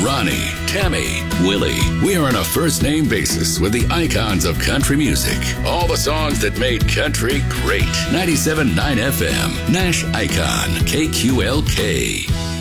Ronnie, Tammy, Willie. We are on a first name basis with the icons of country music. All the songs that made country great. 97.9 FM, Nash Icon, KQLK.